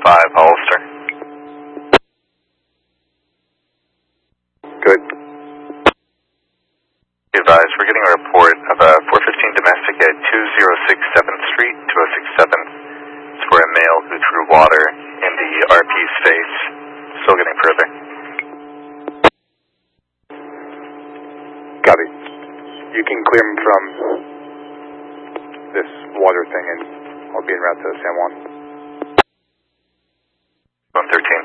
5, Hollister. Good. Be advised, we're getting a report of a 415 domestic at 206 7th Street, 206 7th. It's for a male who threw water in the RP's face. Still getting further. Copy. You can clear him from this water thing and I'll be en route to San Juan. 113.